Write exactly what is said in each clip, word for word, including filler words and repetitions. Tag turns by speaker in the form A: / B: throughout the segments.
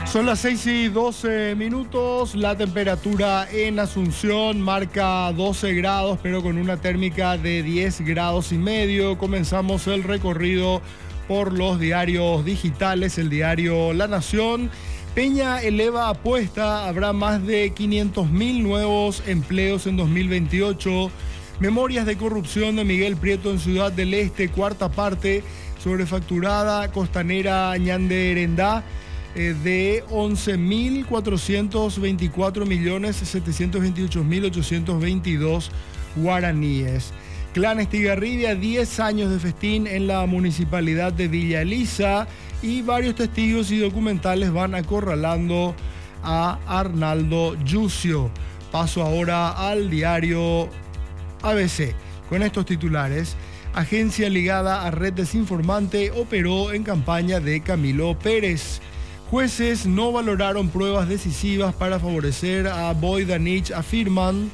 A: Son las seis y doce minutos, la temperatura en Asunción marca doce grados, pero con una térmica de diez grados y medio. Comenzamos el recorrido por los diarios digitales, el diario La Nación. Peña eleva apuesta, habrá más de quinientos mil nuevos empleos en dos mil veintiocho. Memorias de corrupción de Miguel Prieto en Ciudad del Este, cuarta parte, sobrefacturada Costanera Ñande Herendá, eh, de once mil cuatrocientos veinticuatro millones setecientos veintiocho mil ochocientos veintidós guaraníes. Clan Estigarribia, diez años de festín en la municipalidad de Villa Elisa, y varios testigos y documentales van acorralando a Arnaldo Yucio. Paso ahora al diario A B C, con estos titulares. Agencia ligada a red desinformante operó en campaña de Camilo Pérez. Jueces no valoraron pruebas decisivas para favorecer a Boydanich, afirman.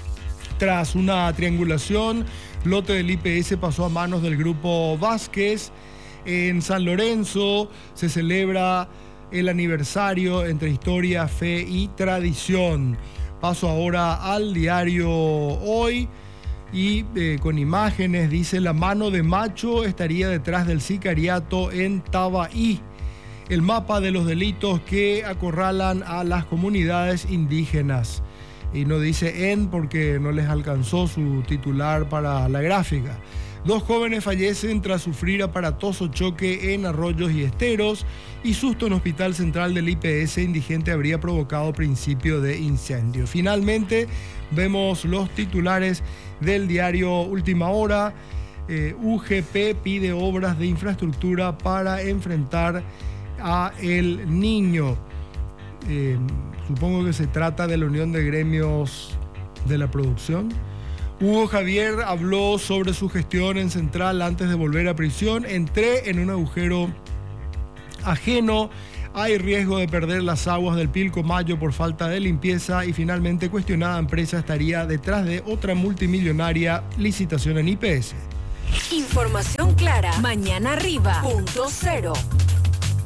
A: Tras una triangulación, lote del I P S pasó a manos del grupo Vázquez. En San Lorenzo se celebra el aniversario entre historia, fe y tradición. Paso ahora al diario Hoy. Y eh, con imágenes dice: la mano de Macho estaría detrás del sicariato en Tabaí. El mapa de los delitos que acorralan a las comunidades indígenas. Y no dice en porque no les alcanzó su titular para la gráfica. Dos jóvenes fallecen tras sufrir aparatoso choque en Arroyos y Esteros, y susto en Hospital Central del I P S indigente habría provocado principio de incendio. Finalmente, vemos los titulares del diario Última Hora. Eh, U G P pide obras de infraestructura para enfrentar a El Niño. Eh, supongo que se trata de la Unión de Gremios de la Producción. Hugo Javier habló sobre su gestión en Central antes de volver a prisión. Entré en un agujero ajeno. Hay riesgo de perder las aguas del Pilcomayo por falta de limpieza. Y finalmente, cuestionada empresa estaría detrás de otra multimillonaria licitación en I P S.
B: Información clara. Mañana arriba. Punto cero.